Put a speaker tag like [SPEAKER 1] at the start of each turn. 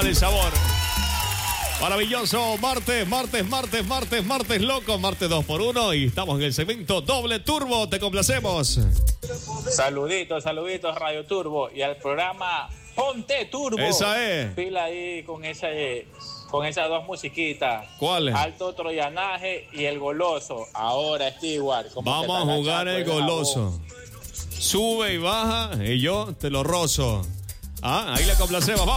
[SPEAKER 1] con el sabor. Maravilloso, martes loco, martes 2x1 y estamos en el segmento Doble Turbo, te complacemos.
[SPEAKER 2] Saluditos, Radio Turbo y al programa Ponte Turbo.
[SPEAKER 1] Esa es.
[SPEAKER 2] Pila ahí con esas dos musiquitas.
[SPEAKER 1] ¿Cuáles?
[SPEAKER 2] Alto Troyanaje y El Goloso. Ahora, Stewart.
[SPEAKER 1] Vamos a jugar El Goloso. Sube y baja y yo te lo rozo. Ahí le complacemos.